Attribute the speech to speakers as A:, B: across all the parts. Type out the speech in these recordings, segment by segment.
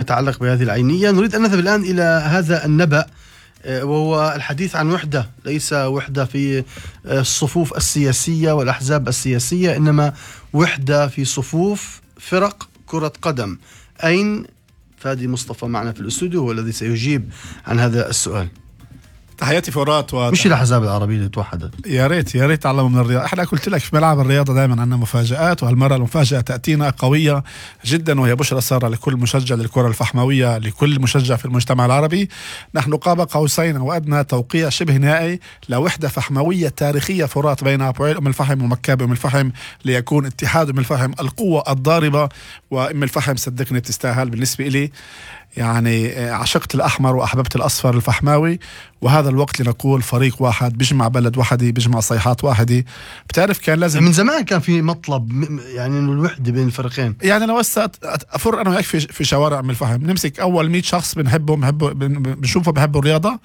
A: يتعلق بهذه العينية. نريد أن نذهب الآن إلى هذا النبأ، وهو الحديث عن وحدة، ليس وحدة في الصفوف السياسية والأحزاب السياسية، إنما وحدة في صفوف فرق كرة قدم. أين فادي مصطفى معنا في الاستوديو، هو الذي سيجيب عن هذا السؤال.
B: تحياتي فرات
A: مش الأحزاب العربية اللي توحدت.
B: يا ريت تعلموا من الرياضة. احنا قلت لك في ملعب الرياضة دائما عندنا مفاجآت، وهالمرة المفاجأة تأتينا قوية جدا، وهي بشرى سارة لكل مشجع للكرة الفحموية، لكل مشجع في المجتمع العربي. نحن قاب قوسين أو أدنى توقيع شبه نهائي لوحدة فحموية تاريخية فرات بين أبوعيل أم الفحم ومكابة أم الفحم، ليكون اتحاد أم الفحم القوة الضاربة. وأم الفحم صدقني بتستاهل بالنسبة إلي، يعني عشقت الأحمر وأحببت الأصفر الفحماوي، وهذا الوقت لنقول فريق واحد بيجمع بلد واحدة، بيجمع صيحات واحدة. بتعرف كان لازم
A: من زمان كان في مطلب يعني إنه الوحدة بين الفريقين.
B: يعني لو أفر أنا وياك في شوارع من الفحم، نمسك أول 100 شخص بنشوفه بحبوا الرياضة،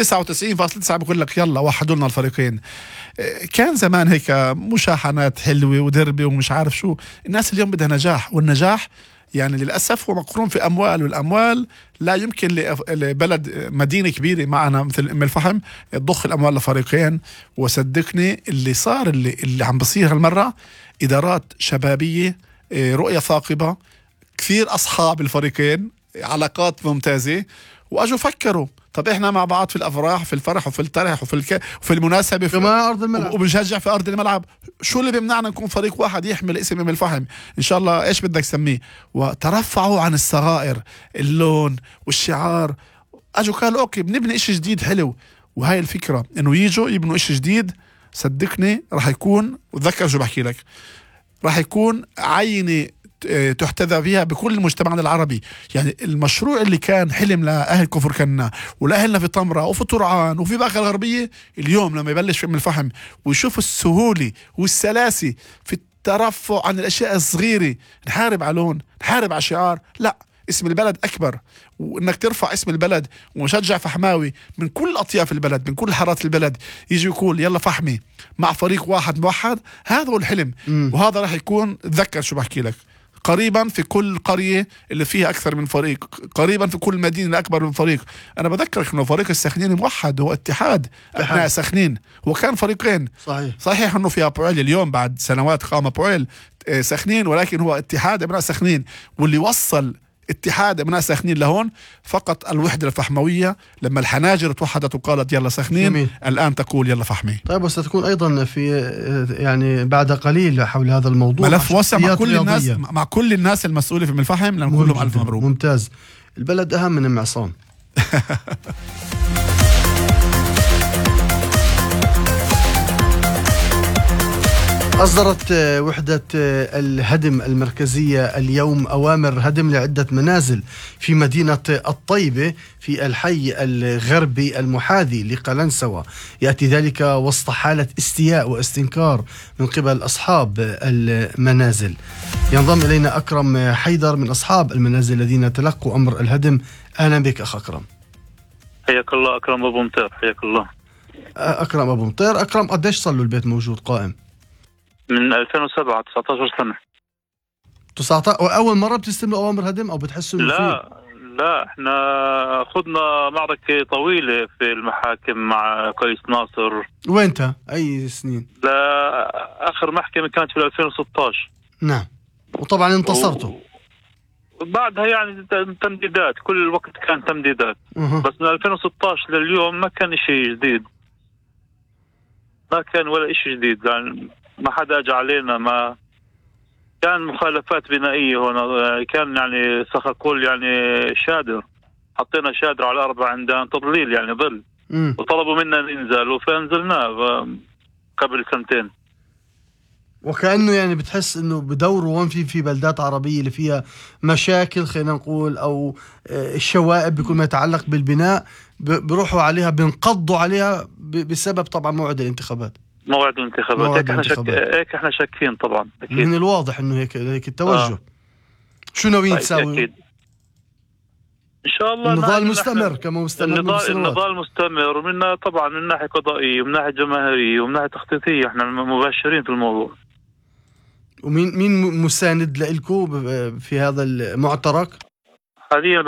B: 99.9 بقول لك يلا وحدوا لنا الفريقين. كان زمان هيك مشاحنات حلوة ودربي ومش عارف شو. الناس اليوم بدها نجاح، والنجاح يعني للأسف هو مقرون في أموال، والأموال لا يمكن لبلد مدينة كبيرة معنا مثل أم الفحم تضخ الأموال لفريقين. وصدقني اللي صار اللي عم بصير هالمرة إدارات شبابية، رؤية ثاقبة، كثير أصحاب الفريقين، علاقات ممتازة، وأجوا فكروا طب إحنا مع بعض في الأفراح، في الفرح وفي الترح وفي المناسبة في
A: أرض الملعب،
B: وبنشجع في أرض الملعب. شو اللي بيمنعنا نكون فريق واحد يحمل اسم أم الفحم إن شاء الله، إيش بدك سميه؟ وترفعوا عن الصغائر، اللون والشعار. أجوا قالوا أوكي بنبني إشي جديد حلو. وهاي الفكرة إنه يجوا يبنوا إشي جديد، صدقني راح يكون، وتذكر شو بحكي لك، راح يكون عينة تحتذى فيها بكل مجتمعنا العربي. يعني المشروع اللي كان حلم لأهل كفر كنا ولأهلنا في طمرة وفي طرعان وفي باقة الغربية، اليوم لما يبلش في أم الفحم ويشوف السهولة والسلاسة في الترفع عن الأشياء الصغيرة، نحارب على لون، نحارب على شعار، لا، اسم البلد أكبر، وإنك ترفع اسم البلد. ومشجع فحماوي من كل أطياف البلد، من كل حارات البلد، يجي يقول يلا فحمي مع فريق واحد موحد، هذا هو الحلم. وهذا راح يكون، تذكر شو بحكي لك، قريبا في كل قرية اللي فيها أكثر من فريق، قريبا في كل مدينة أكبر من فريق. أنا بذكرك إنه فريق السخنين موحد، هو اتحاد أبناء سخنين، هو كان فريقين. صحيح إنه في أبوعيل اليوم بعد سنوات قام أبوعيل سخنين، ولكن هو اتحاد أبناء سخنين. واللي وصل اتحاد أبناء سخنين لهون فقط الوحدة الفحموية، لما الحناجر توحدت وقالت يلا سخنين، جميل. الآن تقول يلا فحمي.
A: طيب، وستكون أيضا في يعني بعد قليل حول هذا الموضوع
B: ملف واسع مع كل الناس، مع كل الناس المسؤولة في الفحم، لنقول لهم ألف مبروك.
A: ممتاز. البلد أهم من المعصام. أصدرت وحدة الهدم المركزية اليوم أوامر هدم لعدة منازل في مدينة الطيبة في الحي الغربي المحاذي لقلنسوة. يأتي ذلك وسط حالة استياء واستنكار من قبل أصحاب المنازل. ينضم إلينا أكرم حيدر من أصحاب المنازل الذين تلقوا أمر الهدم. أهلا بك أخ أكرم.
C: حياك الله. أكرم أبو مطير، حياك الله.
A: أكرم أبو مطير. أكرم، قديش صار له البيت موجود قائم؟
C: من 2007، 19 سنة.
A: 19. أول مرة بتستلموا أوامر هدم أو بتحسوا؟
C: لا، احنا خدنا معركة طويلة في المحاكم مع قيس ناصر.
A: وينتا؟ أي سنين؟
C: لا، آخر محكمة كانت في 2016.
A: نعم، وطبعا انتصرتوا.
C: بعدها يعني تمديدات، كل الوقت كان تمديدات. بس من 2016 لليوم ما كان شيء جديد، ما كان ولا شيء جديد. يعني ما حدا اجى علينا، ما كان مخالفات بنائية هنا، كان يعني سخاكول يعني شادر، حطينا شادر على 4 عندنا تضليل يعني ظل، وطلبوا منا ننزل فنزلناه قبل 2 سنين.
A: وكأنه يعني بتحس انه بدوروا وين في بلدات عربية اللي فيها مشاكل، خلينا نقول، او الشوائب بكل ما يتعلق بالبناء بروحوا عليها، بنقضوا عليها بسبب طبعا موعد الانتخابات.
C: هيك احنا شاكين طبعا. أكيد.
A: من الواضح انه هيك التوجه. شو ناويين تساوي؟
C: ان شاء الله
A: النضال مستمر كما مستمر.
C: النضال مستمر منا طبعا، من ناحية قضائية ومن ناحية جماهيرية ومن ناحية تخطيطية، احنا مباشرين في الموضوع.
A: ومين مساند لإلكو في هذا المعترك؟
C: حاليا